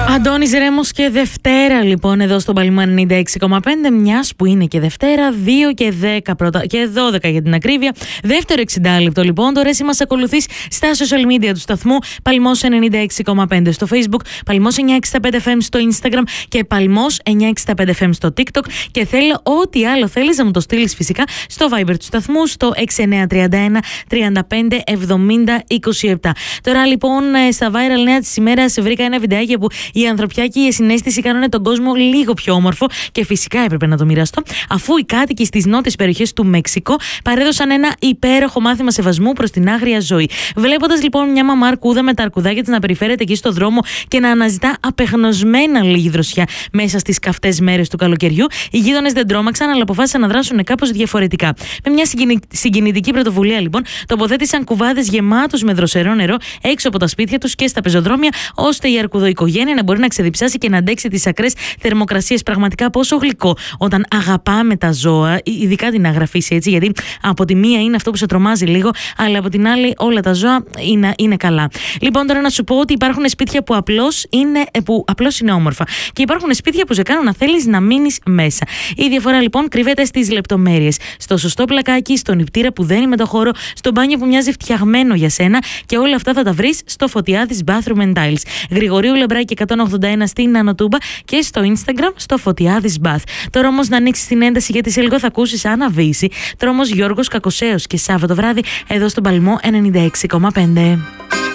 Αντώνης Ρέμος και Δευτέρα λοιπόν εδώ στον Παλμό 96,5, μιας που είναι και Δευτέρα, 2 και 10 πρώτα και 12 για την ακρίβεια. Δεύτερο 60 λεπτό λοιπόν. Τώρα εσύ μας ακολουθείς στα social media του σταθμού Παλμός 96,5 στο Facebook, Παλμός 965 FM στο Instagram και Παλμός 965 FM στο TikTok. Και θέλω ό,τι άλλο θέλεις να μου το στείλεις φυσικά στο Viber του σταθμού στο 6931 35 70 27. Τώρα λοιπόν στα viral νέα της ημέρας βρήκα ένα βιντεάκι που η ανθρωπιά και η συναίσθηση κάνουν τον κόσμο λίγο πιο όμορφο και φυσικά έπρεπε να το μοιραστώ, αφού οι κάτοικοι στις νότιες περιοχές του Μεξικό παρέδωσαν ένα υπέροχο μάθημα σεβασμού προς την άγρια ζωή. Βλέποντας λοιπόν μια μαμά αρκούδα με τα αρκουδάκια της να περιφέρεται εκεί στο δρόμο και να αναζητά απεγνωσμένα λίγη δροσιά μέσα στις καυτές μέρες του καλοκαιριού, οι γείτονες δεν τρόμαξαν, αλλά αποφάσισαν να δράσουν κάπως διαφορετικά. Με μια συγκινητική πρωτοβουλία λοιπόν, τοποθέτησαν κουβάδες γεμάτους με δροσερό νερό έξω από τα σπίτια τους και στα πεζοδρόμια, ώστε η αρκουδοοικογένεια να μπορεί να ξεδιψάσει και να αντέξει τις ακραίες θερμοκρασίες. Πραγματικά πόσο γλυκό όταν αγαπάμε τα ζώα, ειδικά την αγραφήση, έτσι, γιατί από τη μία είναι αυτό που σε τρομάζει λίγο, αλλά από την άλλη όλα τα ζώα είναι καλά. Λοιπόν, τώρα να σου πω ότι υπάρχουν σπίτια που απλώς είναι όμορφα και υπάρχουν σπίτια που σε κάνουν να θέλεις να μείνεις μέσα. Η διαφορά λοιπόν κρύβεται στις λεπτομέρειες. Στο σωστό πλακάκι, στον νηπτήρα που δένει με το χώρο, στο μπάνιο που μοιάζει φτιαγμένο για σένα, και όλα αυτά θα τα βρεις στο Φωτιάδης Bathroom and Tiles. Γρηγορίου Λεμπράκη 181 στην Ανωτούμπα και στο Instagram στο Φωτιάδης Bath. Τώρα όμως να ανοίξεις την ένταση, γιατί σε λίγο θα ακούσεις Αναβίση. Τώρα όμως Γιώργος Κακοσέος και Σάββατο βράδυ εδώ στον Παλμό 96,5.